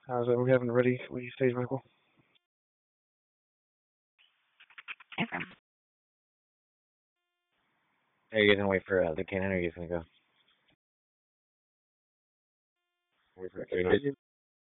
How's it? We having ready? We stage Michael. Okay. Are you guys gonna wait for the cannon, or are you guys gonna go? Wait for the cannon.